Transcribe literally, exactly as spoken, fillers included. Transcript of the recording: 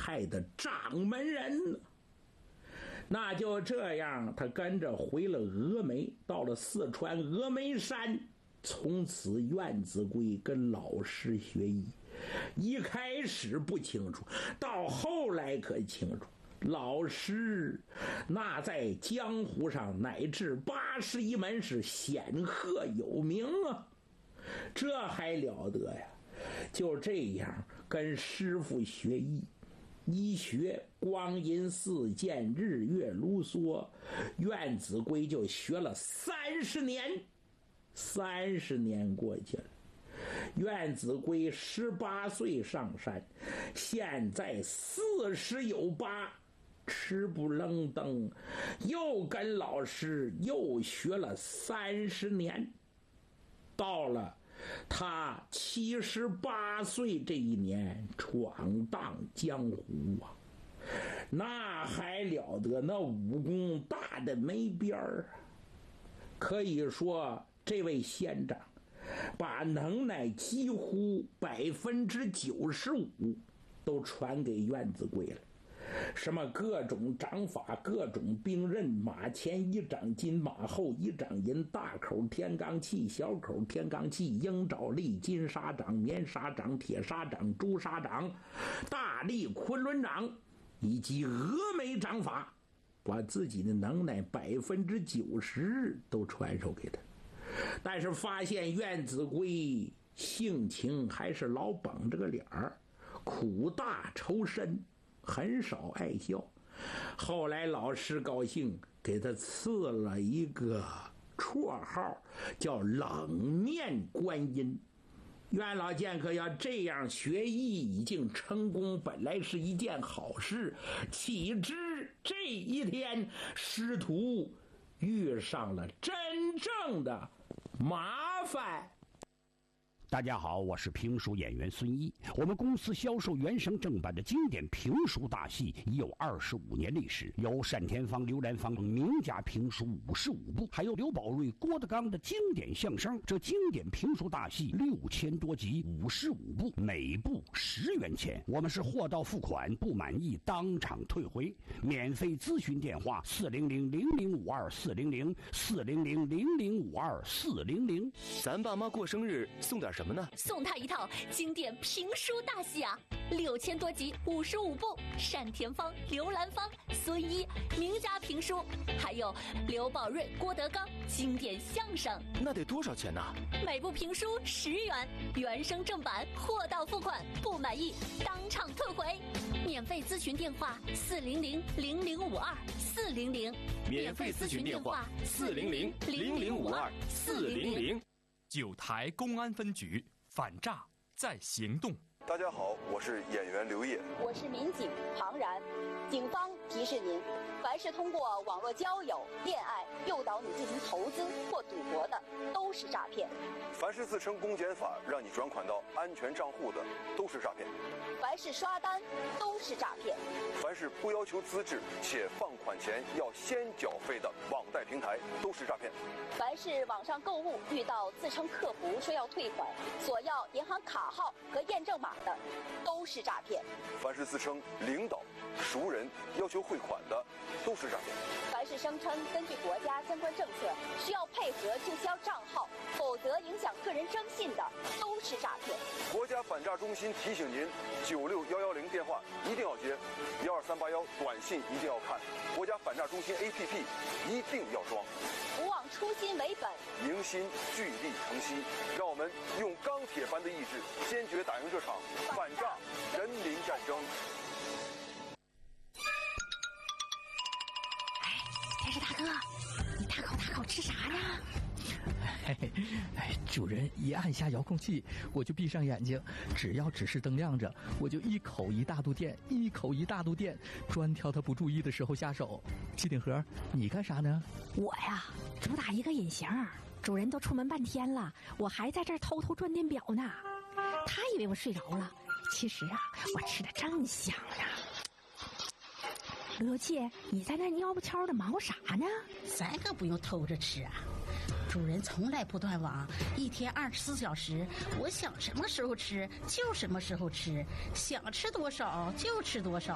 派的掌门人呢。那就这样，他跟着回了峨眉，到了四川峨眉山。从此苑子圭跟老师学艺，一开始不清楚，到后来可清楚。老师那在江湖上乃至八十一门是显赫有名啊，这还了得呀！就这样跟师傅学艺，一学光阴似箭，日月如梭，苑子圭就学了三十年。三十年过去了，苑子圭十八岁上山，现在四十有八，吃不愣登，又跟老师又学了三十年。到了他七十八岁这一年，闯荡江湖啊，那还了得，那武功大的没边儿啊！可以说这位仙长把能耐几乎百分之九十五都传给苑子圭了，什么各种掌法，各种兵刃，马前一掌金，马后一掌银，大口天罡气，小口天罡气，鹰爪力，金沙掌，棉沙掌，铁沙掌，朱砂掌，大力昆仑掌，以及峨眉掌法，把自己的能耐百分之九十都传授给他。但是发现苑子圭性情还是老绷着个脸儿，苦大仇深，很少爱笑。后来老师高兴，给他赐了一个绰号，叫冷面观音。苑老剑客要这样学艺已经成功，本来是一件好事，岂知这一天师徒遇上了真正的麻烦。 大家好，我是评书演员孙一。我们公司销售原声正版的经典评书大戏已有二十五年历史，有单田芳、刘兰芳等名家评书五十五部，还有刘宝瑞、郭德纲的经典相声。这经典评书大戏六千多集，五十五部，每部十元钱。我们是货到付款，不满意当场退回。免费咨询电话：四零零零零五二四零零四零零零零五二四零零。 咱爸妈过生日送点什么呢？ 送他一套经典评书大戏啊，六千多集，五十五部，单田芳、刘兰芳、孙一名家评书，还有刘宝瑞、郭德纲经典相声。 那得多少钱呢？ 每部评书十元，原声正版，货到付款，不满意当场退回。免费咨询电话：四零零零零五二四零零。 免费咨询电话：四零零零零五二四零零。 九台公安分局反诈在行动。 大家好，我是演员刘烨， 我是民警庞然。警方提示您，凡是通过网络交友、恋爱诱导你进行投资或赌博的，都是诈骗。 凡是自称公检法让你转款到安全账户的，都是诈骗。 凡是刷单，都是诈骗。 凡是不要求资质且放款前要先缴费的网贷平台，都是诈骗。 凡是网上购物遇到自称客服说要退款，索要银行卡号和验证码的，都是诈骗。 凡是自称领导、熟人要求汇款的，都是诈骗。 凡是声称根据国家相关政策需要配合注销账号，否则影响个人征信的，都是诈骗。 国家反诈中心提醒您：九六幺幺零电话一定要接，幺二三八幺短信一定要看，国家反诈中心 A P P 一定要装。 不忘初心为本， 迎新聚力成新，让我们用钢铁般的意志，坚决打赢这场反诈人民战争。 哎，电视大哥，你大口大口吃啥呢？ 嘿嘿，哎，主人一按下遥控器，我就闭上眼睛，只要指示灯亮着，我就一口一大肚电，一口一大肚电，专挑他不注意的时候下手。机顶盒，你干啥呢？ 我呀，主打一个隐形，主人都出门半天了，我还在这儿偷偷转电表呢。他以为我睡着了，其实啊，我吃的正香呢。罗七，你在那蔫不悄的忙活啥呢？ 咱可不用偷着吃啊，主人从来不断网，一天二十四小时，我想什么时候吃就什么时候吃，想吃多少就吃多少。